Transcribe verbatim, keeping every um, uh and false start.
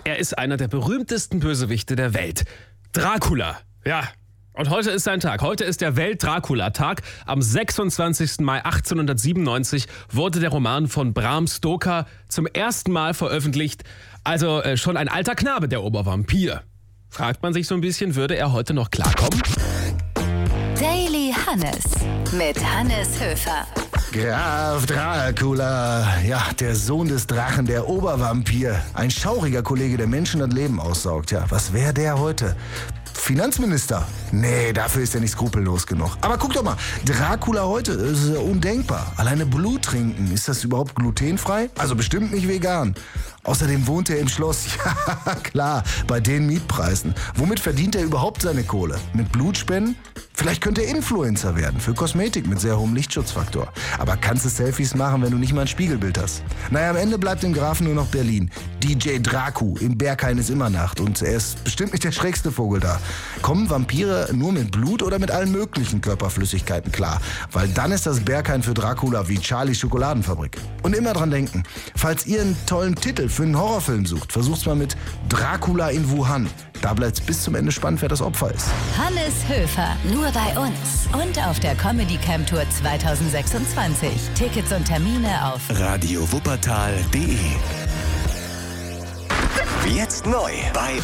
Er ist einer der berühmtesten Bösewichte der Welt. Dracula. Ja. Und heute ist sein Tag. Heute ist der Welt-Dracula-Tag. Am sechsundzwanzigsten Mai achtzehnhundertsiebenundneunzig wurde der Roman von Bram Stoker zum ersten Mal veröffentlicht. Also äh, schon ein alter Knabe, der Obervampir. Fragt man sich so ein bisschen, würde er heute noch klarkommen? Daily Hannes mit Hannes Höfer. Graf Dracula, ja, der Sohn des Drachen, der Obervampir. Ein schauriger Kollege, der Menschen das Leben aussaugt. Ja, was wäre der heute? Finanzminister? Nee, dafür ist er nicht skrupellos genug. Aber guck doch mal, Dracula heute ist undenkbar. Alleine Blut trinken, ist das überhaupt glutenfrei? Also bestimmt nicht vegan. Außerdem wohnt er im Schloss. Ja, klar, bei den Mietpreisen. Womit verdient er überhaupt seine Kohle? Mit Blutspenden? Vielleicht könnte er Influencer werden für Kosmetik mit sehr hohem Lichtschutzfaktor. Aber kannst du Selfies machen, wenn du nicht mal ein Spiegelbild hast? Naja, am Ende bleibt dem Grafen nur noch Berlin. D J Dracu, im Berghain ist immer Nacht und er ist bestimmt nicht der schrägste Vogel da. Kommen Vampire nur mit Blut oder mit allen möglichen Körperflüssigkeiten klar? Weil dann ist das Berghain für Dracula wie Charlies Schokoladenfabrik. Und immer dran denken, falls ihr einen tollen Titel für einen Horrorfilm sucht, versucht's mal mit Dracula in Wuhan. Da bleibt's bis zum Ende spannend, wer das Opfer ist. Hannes Höfer, nur bei uns und auf der Comedy Camp Tour zweitausendsechsundzwanzig. Tickets und Termine auf radio wuppertal punkt de. Jetzt neu bei